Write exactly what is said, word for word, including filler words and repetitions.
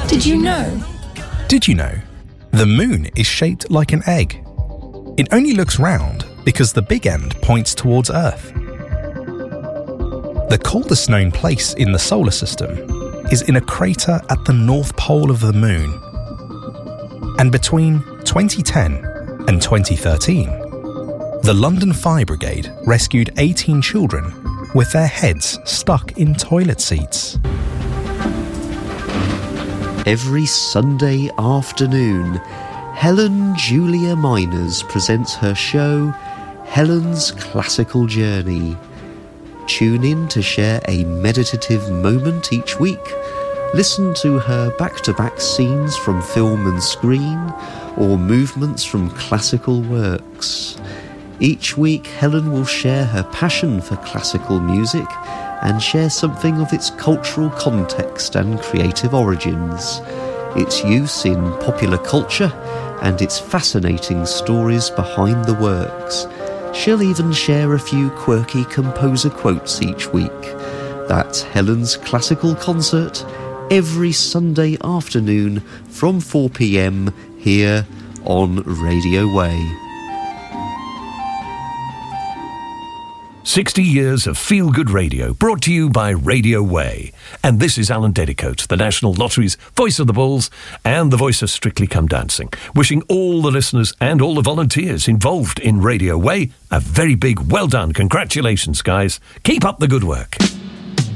Did you know? Did you know? The moon is shaped like an egg. It only looks round because the big end points towards Earth. The coldest known place in the solar system is in a crater at the north pole of the moon. And between twenty ten and twenty thirteen, the London Fire Brigade rescued eighteen children with their heads stuck in toilet seats. Every Sunday afternoon, Helen Julia Miners presents her show, Helen's Classical Journey. Tune in to share a meditative moment each week. Listen to her back-to-back scenes from film and screen, or movements from classical works. Each week, Helen will share her passion for classical music and share something of its cultural context and creative origins, its use in popular culture, and its fascinating stories behind the works. She'll even share a few quirky composer quotes each week. That's Helen's Classical Concert, every Sunday afternoon from four p.m. here on Radio Way. sixty years of feel-good radio, brought to you by Radio Way. And this is Alan Dedicoat, the National Lottery's voice of the Bulls and the voice of Strictly Come Dancing, wishing all the listeners and all the volunteers involved in Radio Way a very big well done. Congratulations, guys. Keep up the good work.